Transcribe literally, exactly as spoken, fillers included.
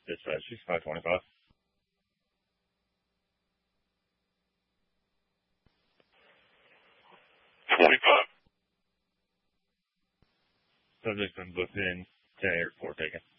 Dispatch, she's five twenty-five. twenty-five. Subject's been booked in, ten eight four taken.